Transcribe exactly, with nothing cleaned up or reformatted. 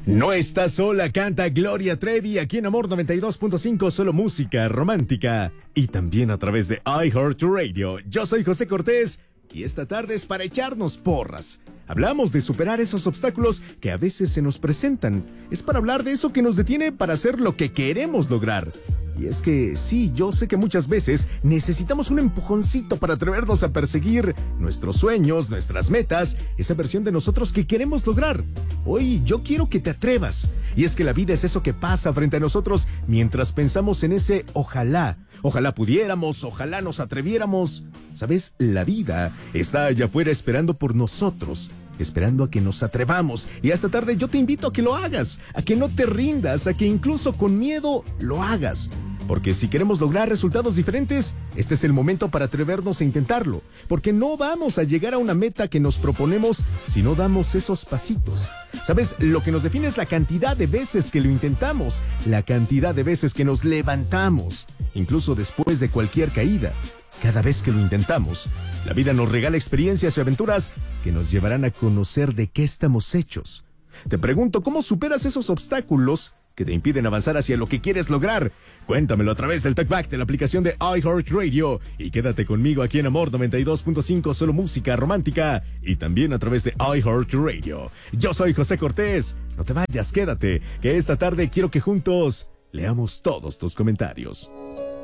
No estás sola, canta Gloria Trevi aquí en Amor noventa y dos punto cinco, solo música romántica. Y también a través de iHeartRadio. Yo soy José Cortés y esta tarde es para echarnos porras. Hablamos de superar esos obstáculos que a veces se nos presentan. Es para hablar de eso que nos detiene para hacer lo que queremos lograr. Y es que sí, yo sé que muchas veces necesitamos un empujoncito para atrevernos a perseguir nuestros sueños, nuestras metas, esa versión de nosotros que queremos lograr. Hoy yo quiero que te atrevas. Y es que la vida es eso que pasa frente a nosotros mientras pensamos en ese ojalá. Ojalá pudiéramos, ojalá nos atreviéramos. ¿Sabes? La vida está allá afuera esperando por nosotros. Esperando a que nos atrevamos. Y esta tarde yo te invito a que lo hagas, a que no te rindas, a que incluso con miedo lo hagas. Porque si queremos lograr resultados diferentes, este es el momento para atrevernos a intentarlo. Porque no vamos a llegar a una meta que nos proponemos si no damos esos pasitos. ¿Sabes? Lo que nos define es la cantidad de veces que lo intentamos, la cantidad de veces que nos levantamos, incluso después de cualquier caída. Cada vez que lo intentamos, la vida nos regala experiencias y aventuras que nos llevarán a conocer de qué estamos hechos. Te pregunto, ¿cómo superas esos obstáculos que te impiden avanzar hacia lo que quieres lograr? Cuéntamelo a través del TalkBack de la aplicación de iHeartRadio y quédate conmigo aquí en Amor noventa y dos punto cinco, solo música romántica, y también a través de iHeartRadio. Yo soy José Cortés. No te vayas, quédate, que esta tarde quiero que juntos leamos todos tus comentarios.